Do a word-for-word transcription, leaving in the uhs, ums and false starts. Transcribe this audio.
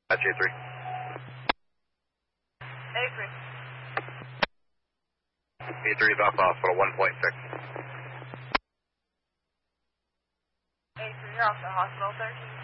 That's A three. A three. A three is off hospital, one point six. A three, you're off to hospital, thirteen.